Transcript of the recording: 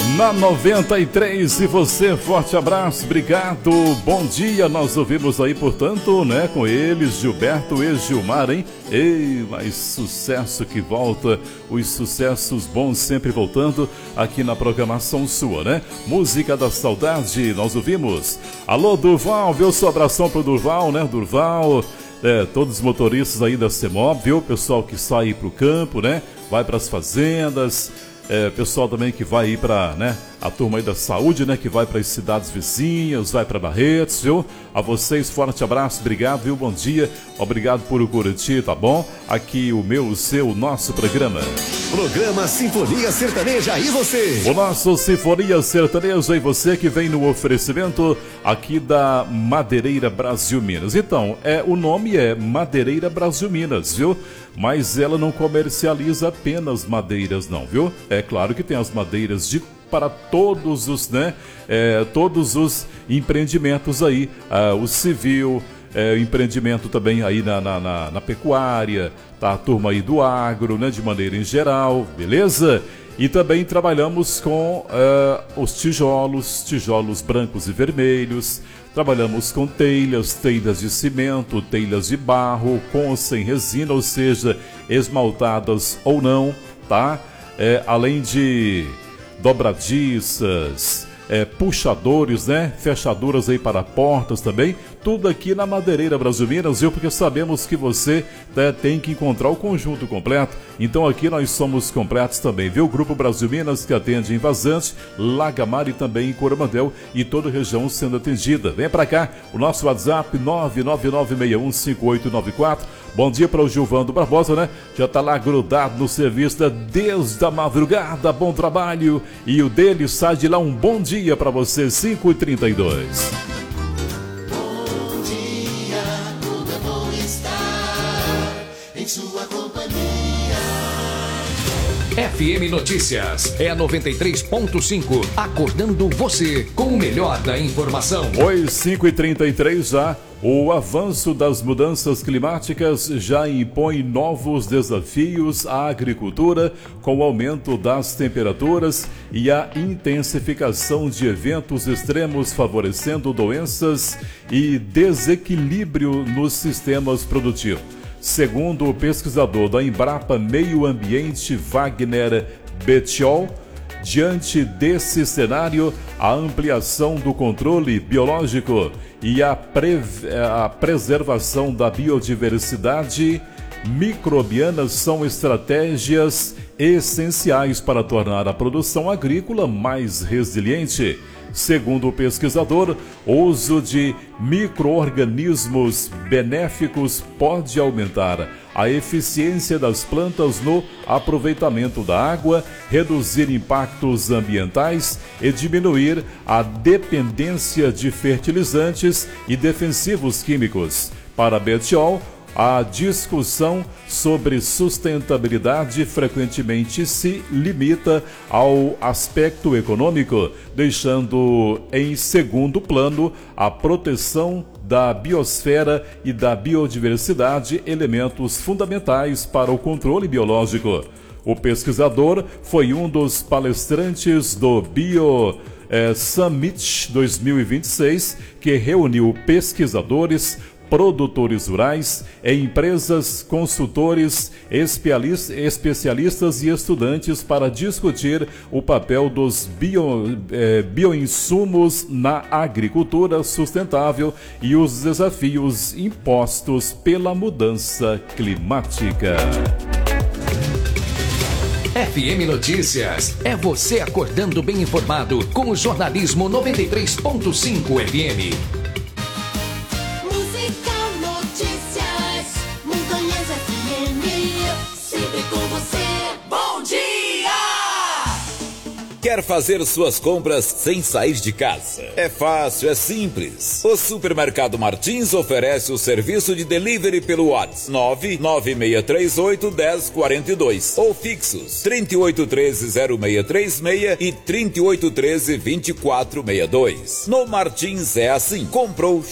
Na 93, e você, forte abraço, obrigado, bom dia. Nós ouvimos aí, portanto, né, com eles, Gilberto e Gilmar, hein? Ei, mais sucesso que volta, os sucessos bons sempre voltando aqui na programação sua, né? Música da saudade, nós ouvimos. Alô, Durval, viu? Seu abração pro Durval, né? Durval, todos os motoristas aí da CEMOB, viu? Pessoal que sai pro campo, né? Vai pras fazendas. Pessoal também que vai ir para, né, a turma aí da saúde, né, que vai para as cidades vizinhas, vai para Barretos, viu? A vocês, forte abraço, obrigado, viu? Bom dia, obrigado por curtir, tá bom? Aqui o meu, o seu, o nosso programa. Programa Sinfonia Sertaneja e você? O nosso Sinfonia Sertaneja e você, que vem no oferecimento aqui da Madeireira Brasil Minas. Então, o nome é Madeireira Brasil Minas, viu? Mas ela não comercializa apenas madeiras não, viu? É claro que tem as madeiras para todos os, né? Todos os empreendimentos aí, o civil, empreendimento também aí na pecuária, tá? A turma aí do agro, né? De maneira em geral, beleza? E também trabalhamos com os tijolos brancos e vermelhos. Trabalhamos com telhas de cimento, telhas de barro, com ou sem resina, ou seja, esmaltadas ou não, tá? Além de dobradiças, puxadores, né? Fechaduras aí para portas também. Tudo aqui na Madeireira Brasil Minas, viu? Porque sabemos que você, né, tem que encontrar o conjunto completo. Então aqui nós somos completos também, viu? Grupo Brasil Minas, que atende em Vazante, Lagamar e também em Coromandel e toda a região sendo atendida. Vem pra cá, o nosso WhatsApp 999615894. Bom dia para o Gilvando Barbosa, né? Já tá lá grudado no serviço desde a madrugada, bom trabalho. E o dele sai de lá, um bom dia para você, 5h32. Sua companhia. FM Notícias é a 93.5, acordando você com o melhor da informação. Oi, 5h33 já. O avanço das mudanças climáticas já impõe novos desafios à agricultura, com o aumento das temperaturas e a intensificação de eventos extremos, favorecendo doenças e desequilíbrio nos sistemas produtivos. Segundo o pesquisador da Embrapa Meio Ambiente, Wagner Bettiol, diante desse cenário, a ampliação do controle biológico e a preservação da biodiversidade microbiana são estratégias essenciais para tornar a produção agrícola mais resiliente. Segundo o pesquisador, o uso de micro-organismos benéficos pode aumentar a eficiência das plantas no aproveitamento da água, reduzir impactos ambientais e diminuir a dependência de fertilizantes e defensivos químicos. Para Bettiol, a discussão sobre sustentabilidade frequentemente se limita ao aspecto econômico, deixando em segundo plano a proteção da biosfera e da biodiversidade, elementos fundamentais para o controle biológico. O pesquisador foi um dos palestrantes do Bio Summit 2026, que reuniu pesquisadores, produtores rurais, empresas, consultores, especialistas e estudantes para discutir o papel dos bioinsumos na agricultura sustentável e os desafios impostos pela mudança climática. FM Notícias é você acordando bem informado com o jornalismo 93.5 FM. Quer fazer suas compras sem sair de casa? É fácil, é simples. O Supermercado Martins oferece o serviço de delivery pelo WhatsApp 996381042 ou fixos 38130636 e 38132462. No Martins é assim. Comprou,